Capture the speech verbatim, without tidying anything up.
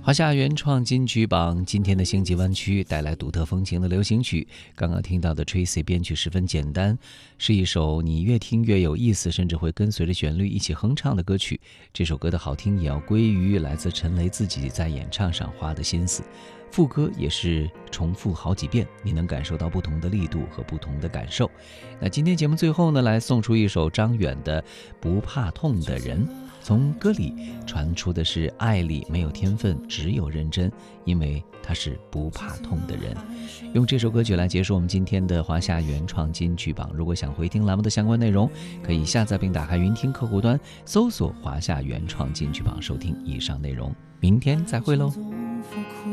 华夏原创金曲榜，今天的星际湾区带来独特风情的流行曲。刚刚听到的 Tracy 编曲十分简单，是一首你越听越有意思，甚至会跟随着旋律一起哼唱的歌曲。这首歌的好听也要归于来自陈雷自己在演唱上花的心思，副歌也是重复好几遍，你能感受到不同的力度和不同的感受。那今天节目最后呢，来送出一首张远的《不怕痛的人》。从歌里传出的是爱里没有天分，只有认真，因为他是不怕痛的人。用这首歌曲来结束我们今天的华夏原创金曲榜。如果想回听栏目的相关内容，可以下载并打开云听客户端，搜索华夏原创金曲榜收听以上内容。明天再会喽。